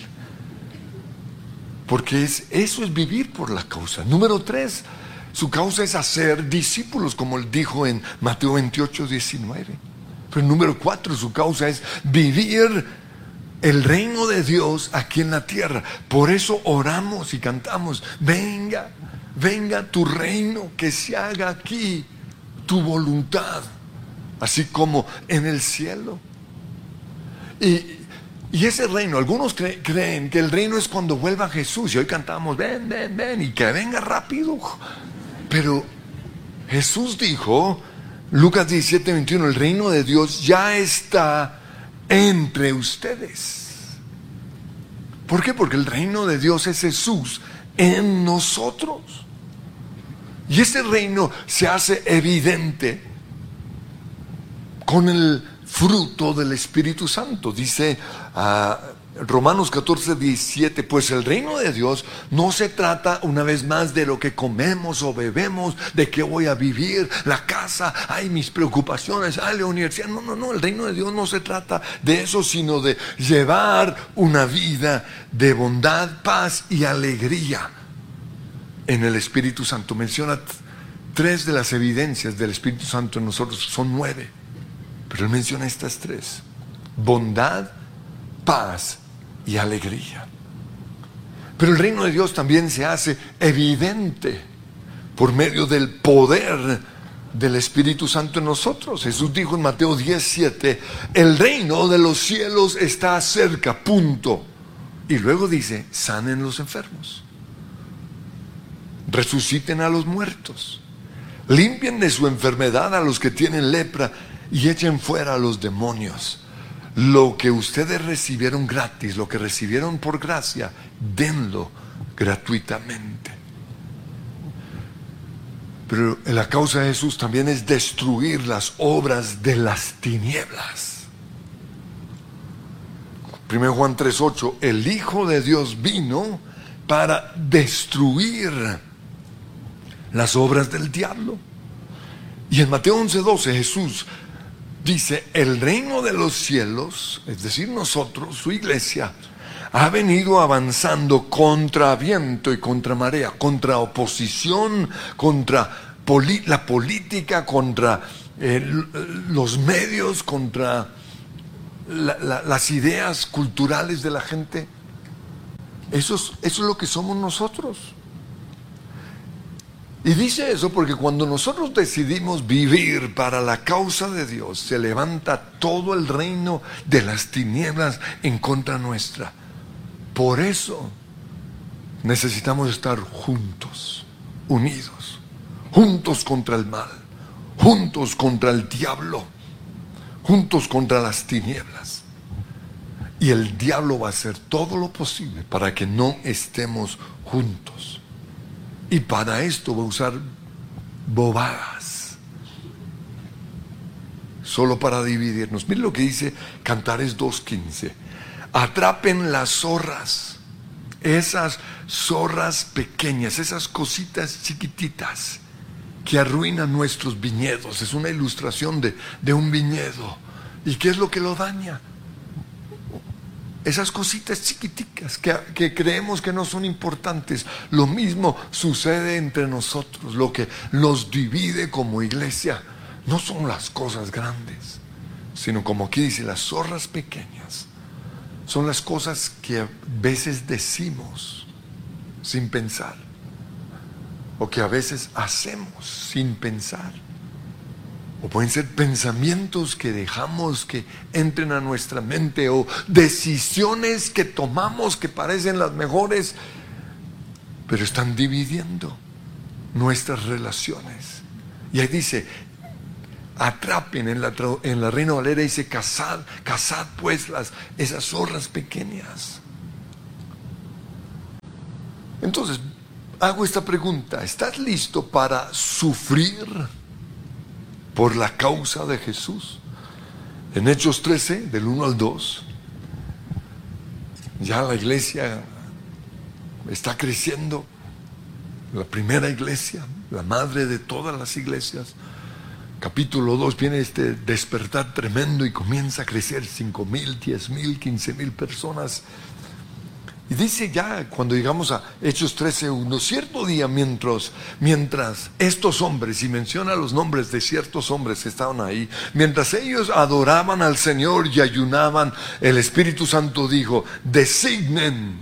Speaker 3: Porque es, eso es vivir por la causa. Número tres, su causa es hacer discípulos, como él dijo en Mateo veintiocho diecinueve. Pero número cuatro, su causa es vivir el reino de Dios aquí en la tierra. Por eso oramos y cantamos, venga, venga tu reino, que se haga aquí tu voluntad, así como en el cielo. Y Y ese reino, algunos cre- creen que el reino es cuando vuelva Jesús. Y hoy cantamos, ven, ven, ven, y que venga rápido. Pero Jesús dijo, Lucas diecisiete veintiuno, el reino de Dios ya está entre ustedes. ¿Por qué? Porque el reino de Dios es Jesús en nosotros. Y ese reino se hace evidente con el fruto del Espíritu Santo. Dice uh, Romanos catorce diecisiete, pues el reino de Dios no se trata una vez más de lo que comemos o bebemos, de qué voy a vivir, la casa, ay, mis preocupaciones, ay, la universidad. No, no, no, el reino de Dios no se trata de eso, sino de llevar una vida de bondad, paz y alegría en el Espíritu Santo. Menciona tres de las evidencias del Espíritu Santo en nosotros, son nueve. Pero él menciona estas tres: bondad, paz y alegría. Pero el reino de Dios también se hace evidente por medio del poder del Espíritu Santo en nosotros. Jesús dijo en Mateo diez siete, el reino de los cielos está cerca, punto. Y luego dice, sanen los enfermos, resuciten a los muertos, limpien de su enfermedad a los que tienen lepra y echen fuera a los demonios. Lo que ustedes recibieron gratis, lo que recibieron por gracia, denlo gratuitamente. Pero la causa de Jesús también es destruir las obras de las tinieblas. primero Juan tres ocho, el Hijo de Dios vino para destruir las obras del diablo. Y en Mateo once doce Jesús dice, el reino de los cielos, es decir, nosotros, su iglesia, ha venido avanzando contra viento y contra marea, contra oposición, contra poli- la política, contra eh, los medios, contra la, la, las ideas culturales de la gente. Eso es, eso es lo que somos nosotros. Y dice eso porque cuando nosotros decidimos vivir para la causa de Dios, se levanta todo el reino de las tinieblas en contra nuestra. Por eso necesitamos estar juntos, unidos, juntos contra el mal, juntos contra el diablo, juntos contra las tinieblas. Y el diablo va a hacer todo lo posible para que no estemos juntos. Y para esto va a usar bobadas, solo para dividirnos. Miren lo que dice Cantares dos quince. Atrapen las zorras, esas zorras pequeñas, esas cositas chiquititas que arruinan nuestros viñedos. Es una ilustración de, de un viñedo. ¿Y qué es lo que lo daña? Esas cositas chiquiticas que, que creemos que no son importantes. Lo mismo sucede entre nosotros. Lo que nos divide como iglesia no son las cosas grandes, sino, como aquí dice, las zorras pequeñas. Son las cosas que a veces decimos sin pensar, o que a veces hacemos sin pensar. O pueden ser pensamientos que dejamos que entren a nuestra mente, o decisiones que tomamos que parecen las mejores pero están dividiendo nuestras relaciones. Y ahí dice, atrapen, en la, en la Reina Valera dice, cazad, cazad pues las, esas zorras pequeñas. Entonces, hago esta pregunta: ¿estás listo para sufrir por la causa de Jesús? En Hechos trece, del uno al dos, ya la iglesia está creciendo. La primera iglesia, la madre de todas las iglesias. Capítulo dos viene este despertar tremendo y comienza a crecer cinco mil, diez mil, quince mil personas. Y dice ya, cuando llegamos a Hechos trece uno, cierto día mientras, mientras estos hombres, y menciona los nombres de ciertos hombres que estaban ahí, mientras ellos adoraban al Señor y ayunaban, el Espíritu Santo dijo, designen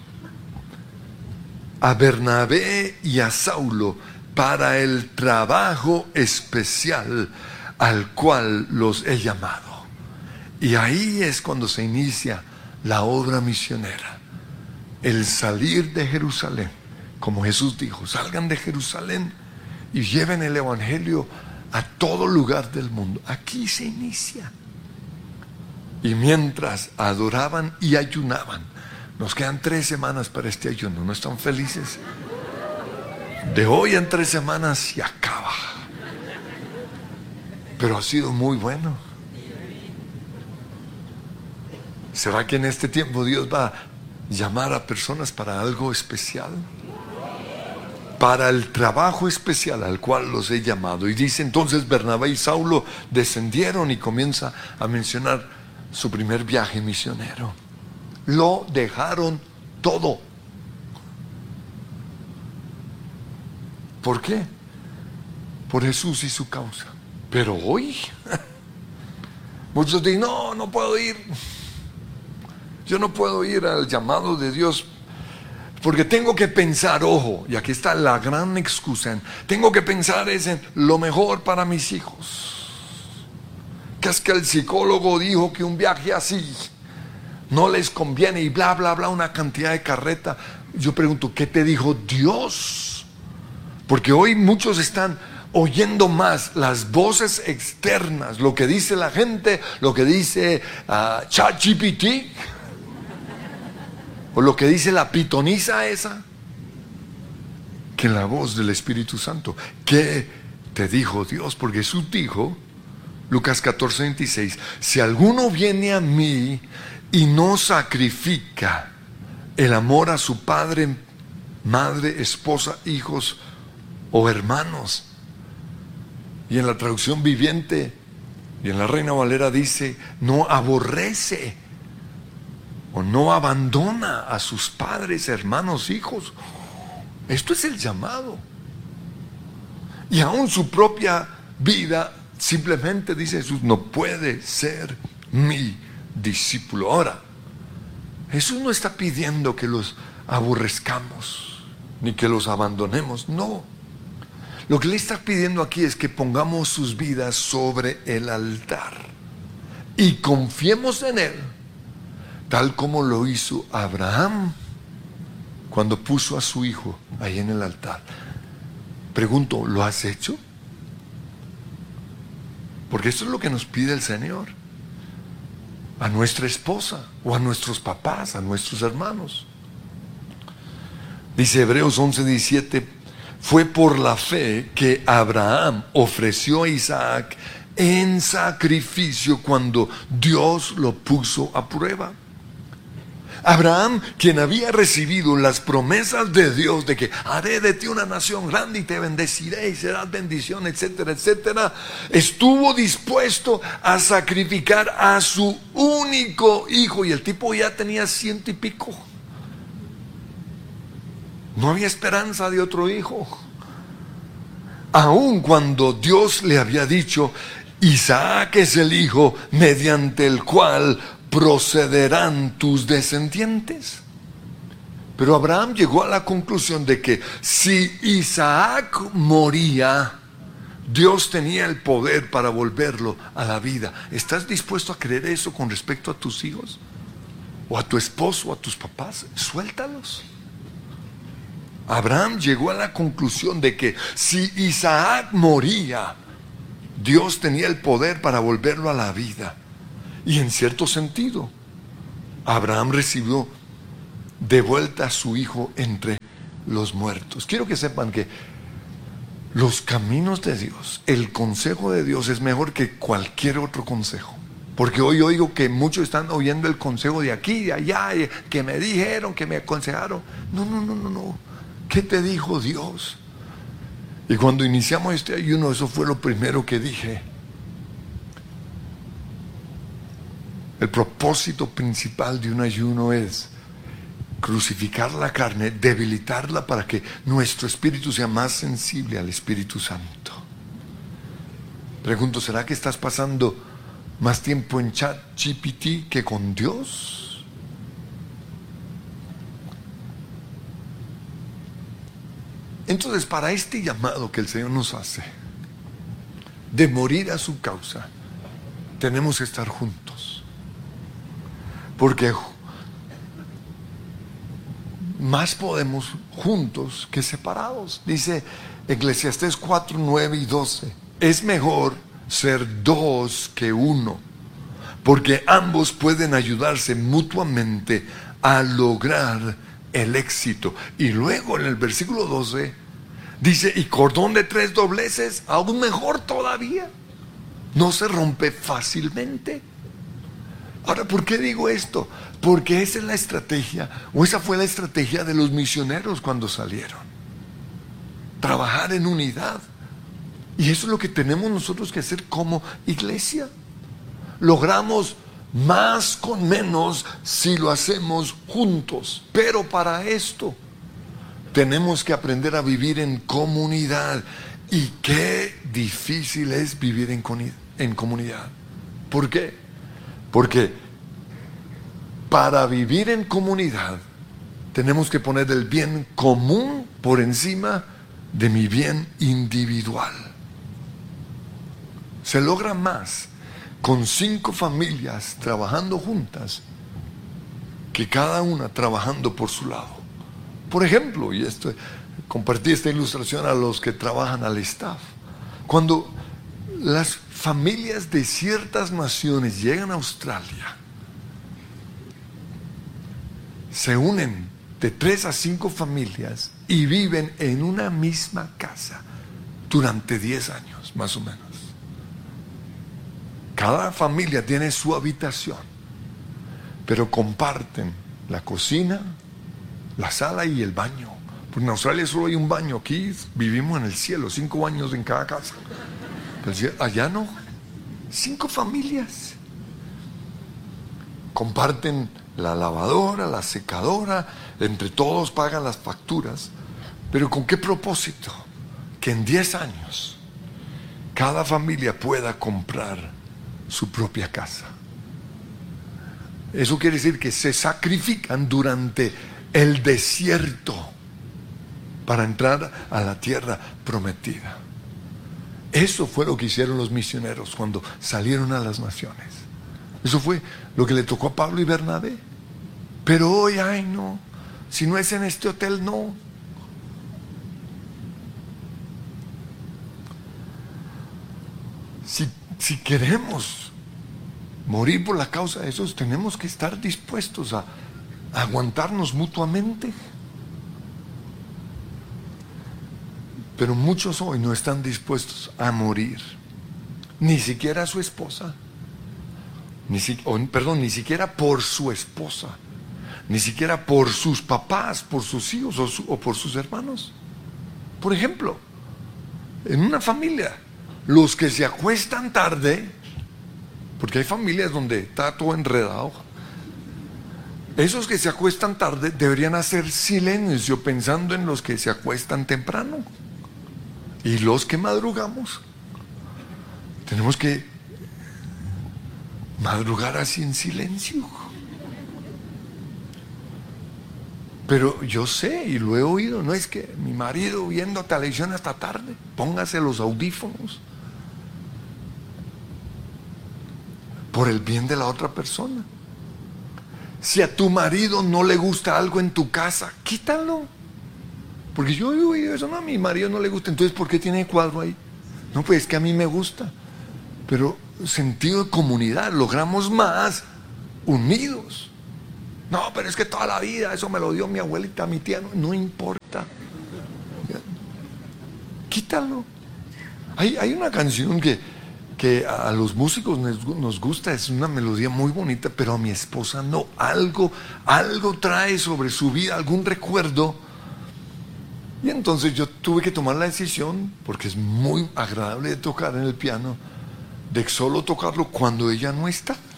Speaker 3: a Bernabé y a Saulo para el trabajo especial al cual los he llamado. Y ahí es cuando se inicia la obra misionera, el salir de Jerusalén, como Jesús dijo, salgan de Jerusalén y lleven el evangelio a todo lugar del mundo. Aquí se inicia. Y mientras adoraban y ayunaban, nos quedan tres semanas para este ayuno. ¿No están felices? De hoy en tres semanas se acaba. Pero ha sido muy bueno. ¿Será que en este tiempo Dios va a llamar a personas para algo especial? Para el trabajo especial al cual los he llamado. Y dice entonces Bernabé y Saulo descendieron, y comienza a mencionar su primer viaje misionero. Lo dejaron todo. ¿Por qué? Por Jesús y su causa. Pero hoy muchos dicen, no, no puedo ir. Yo no puedo ir al llamado de Dios porque tengo que pensar, ojo, y aquí está la gran excusa, tengo que pensar es en lo mejor para mis hijos. Que es que el psicólogo dijo que un viaje así no les conviene y bla, bla, bla, una cantidad de carreta. Yo pregunto, ¿qué te dijo Dios? Porque hoy muchos están oyendo más las voces externas, lo que dice la gente, lo que dice uh, ChatGPT, o lo que dice la pitonisa esa, que la voz del Espíritu Santo. ¿Qué te dijo Dios? Porque Jesús dijo, Lucas catorce, veintiséis, si alguno viene a mí y no sacrifica el amor a su padre, madre, esposa, hijos o hermanos. Y en la traducción viviente y en la Reina Valera dice, no aborrece o no abandona a sus padres, hermanos, hijos. Esto es el llamado. Y aún su propia vida, simplemente dice Jesús, no puede ser mi discípulo. Ahora, Jesús no está pidiendo que los aborrezcamos ni que los abandonemos, no. Lo que le está pidiendo aquí es que pongamos sus vidas sobre el altar y confiemos en Él, tal como lo hizo Abraham cuando puso a su hijo ahí en el altar. Pregunto, ¿lo has hecho? Porque esto es lo que nos pide el Señor a nuestra esposa o a nuestros papás, a nuestros hermanos. Dice Hebreos once, diecisiete, fue por la fe que Abraham ofreció a Isaac en sacrificio cuando Dios lo puso a prueba. Abraham, quien había recibido las promesas de Dios de que haré de ti una nación grande y te bendeciré y serás bendición, etcétera, etcétera, estuvo dispuesto a sacrificar a su único hijo, y el tipo ya tenía ciento y pico. No había esperanza de otro hijo. Aun cuando Dios le había dicho, Isaac es el hijo mediante el cual procederán tus descendientes. Pero Abraham llegó a la conclusión de que si Isaac moría, Dios tenía el poder para volverlo a la vida. ¿Estás dispuesto a creer eso con respecto a tus hijos? ¿O a tu esposo, o a tus papás? Suéltalos. Abraham llegó a la conclusión de que si Isaac moría, Dios tenía el poder para volverlo a la vida. Y en cierto sentido, Abraham recibió de vuelta a su hijo entre los muertos. Quiero que sepan que los caminos de Dios, el consejo de Dios es mejor que cualquier otro consejo. Porque hoy oigo que muchos están oyendo el consejo de aquí, de allá, que me dijeron, que me aconsejaron. No, no, no, no, no. ¿Qué te dijo Dios? Y cuando iniciamos este ayuno, eso fue lo primero que dije. El propósito principal de un ayuno es crucificar la carne, debilitarla para que nuestro espíritu sea más sensible al Espíritu Santo. Pregunto, ¿será que estás pasando más tiempo en ChatGPT que con Dios? Entonces, para este llamado que el Señor nos hace de morir a su causa, tenemos que estar juntos. Porque más podemos juntos que separados. Dice Eclesiastés cuatro, nueve y doce. Es mejor ser dos que uno, porque ambos pueden ayudarse mutuamente a lograr el éxito. Y luego en el versículo doce dice, y cordón de tres dobleces, aún mejor todavía, no se rompe fácilmente. Ahora, ¿por qué digo esto? Porque esa es la estrategia, o esa fue la estrategia de los misioneros cuando salieron. Trabajar en unidad. Y eso es lo que tenemos nosotros que hacer como iglesia. Logramos más con menos si lo hacemos juntos. Pero para esto tenemos que aprender a vivir en comunidad. Y qué difícil es vivir en, en comunidad. ¿Por qué? Porque para vivir en comunidad tenemos que poner el bien común por encima de mi bien individual. Se logra más con cinco familias trabajando juntas que cada una trabajando por su lado. Por ejemplo, y esto, compartí esta ilustración a los que trabajan al staff. Cuando las familias de ciertas naciones llegan a Australia, se unen de tres a cinco familias y viven en una misma casa durante diez años, más o menos. Cada familia tiene su habitación, pero comparten la cocina, la sala y el baño. Porque en Australia solo hay un baño, aquí vivimos en el cielo, cinco baños en cada casa. Pero allá no, cinco familias. Comparten la lavadora, la secadora, entre todos pagan las facturas. Pero ¿con qué propósito? Que en diez años cada familia pueda comprar su propia casa. Eso quiere decir que se sacrifican durante el desierto para entrar a la tierra prometida. Eso fue lo que hicieron los misioneros cuando salieron a las naciones. Eso fue lo que le tocó a Pablo y Bernabé. Pero hoy, ay no, si no es en este hotel, no. Si, si queremos morir por la causa de esos, tenemos que estar dispuestos a, a aguantarnos mutuamente. Pero muchos hoy no están dispuestos a morir, ni siquiera a su esposa, ni si, o, perdón, ni siquiera por su esposa, ni siquiera por sus papás, por sus hijos o, su, o por sus hermanos. Por ejemplo, en una familia, los que se acuestan tarde, porque hay familias donde está todo enredado, esos que se acuestan tarde deberían hacer silencio pensando en los que se acuestan temprano. Y los que madrugamos, tenemos que madrugar así en silencio. Pero yo sé y lo he oído, no es que mi marido viendo televisión hasta tarde, póngase los audífonos por el bien de la otra persona. Si a tu marido no le gusta algo en tu casa, quítalo. Porque yo digo, eso no, a mi marido no le gusta, entonces ¿por qué tiene el cuadro ahí? No, pues es que a mí me gusta. Pero sentido de comunidad, logramos más unidos. No, pero es que toda la vida, eso me lo dio mi abuelita, mi tía, no, no importa. Quítalo. Hay, hay una canción que, que a los músicos nos, nos gusta, es una melodía muy bonita, pero a mi esposa no. Algo, algo trae sobre su vida, algún recuerdo. Y entonces yo tuve que tomar la decisión, porque es muy agradable de tocar en el piano, de solo tocarlo cuando ella no está.